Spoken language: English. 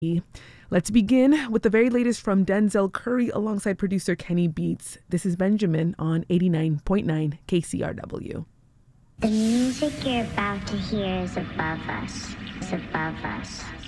Let's begin with the very latest from Denzel Curry alongside producer Kenny Beats. This is Benjamin on 89.9 KCRW. The music you're about to hear is above us. It's above us.